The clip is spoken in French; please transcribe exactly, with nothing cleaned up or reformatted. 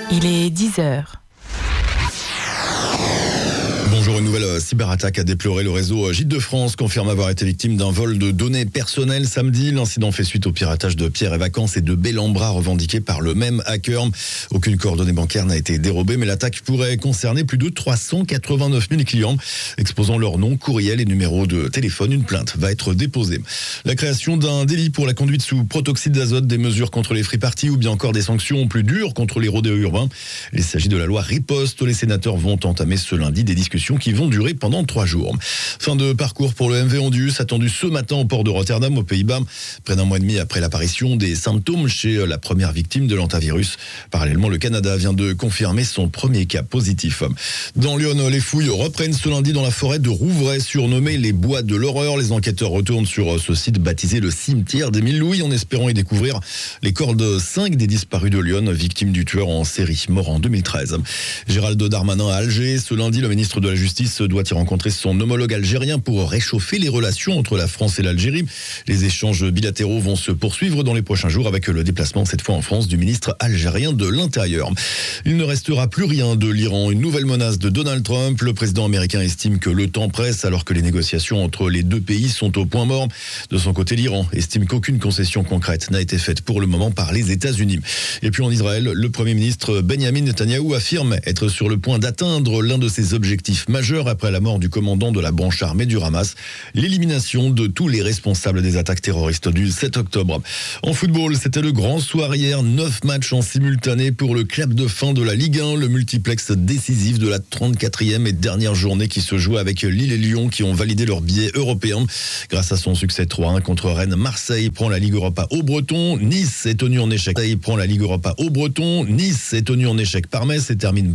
Il est dix heures. Bonjour, une nouvelle cyberattaque a déploré le réseau Gîtes de France, confirme avoir été victime d'un vol de données personnelles samedi. L'incident fait suite au piratage de Pierre et Vacances et de Bellambra revendiqué par le même hacker. Aucune coordonnée bancaire n'a été dérobée, mais l'attaque pourrait concerner plus de trois cent quatre-vingt-neuf mille clients, exposant leur nom, courriel et numéro de téléphone. Une plainte va être déposée. La création d'un délit pour la conduite sous protoxyde d'azote, des mesures contre les free-parties ou bien encore des sanctions plus dures contre les rodéos urbains. Il s'agit de la loi Riposte. Les sénateurs vont entamer ce lundi des discussions qui vont durer pendant trois jours. Fin de parcours pour le M V Ondius, attendu ce matin au port de Rotterdam, aux Pays-Bas, près d'un mois et demi après l'apparition des symptômes chez la première victime de l'hantavirus. Parallèlement, le Canada vient de confirmer son premier cas positif. Dans Lyon, les fouilles reprennent ce lundi dans la forêt de Rouvray, surnommée les Bois de l'Horreur. Les enquêteurs retournent sur ce site baptisé le cimetière des Mille Louis en espérant y découvrir les corps de cinq des disparus de Lyon, victimes du tueur en série, mort en deux mille treize. Gérald Darmanin à Alger, ce lundi, le ministre de la Justice doit y rencontrer son homologue algérien pour réchauffer les relations entre la France et l'Algérie. Les échanges bilatéraux vont se poursuivre dans les prochains jours avec le déplacement, cette fois en France, du ministre algérien de l'Intérieur. Il ne restera plus rien de l'Iran. Une nouvelle menace de Donald Trump. Le président américain estime que le temps presse alors que les négociations entre les deux pays sont au point mort. De son côté, l'Iran estime qu'aucune concession concrète n'a été faite pour le moment par les États-Unis. Et puis en Israël, le Premier ministre Benjamin Netanyahou affirme être sur le point d'atteindre l'un de ses objectifs majeur après la mort du commandant de la branche armée du Hamas, l'élimination de tous les responsables des attaques terroristes du sept octobre. En football, c'était le grand soir hier, neuf matchs en simultané pour le clap de fin de la Ligue un, le multiplex décisif de la trente-quatrième et dernière journée qui se joue avec Lille et Lyon qui ont validé leur billet européen. Grâce à son succès trois un contre Rennes, Marseille prend la Ligue Europa au Breton, Nice est tenu en échec. Marseille prend la Ligue Europa au Breton, Nice est tenu en échec par Metz et termine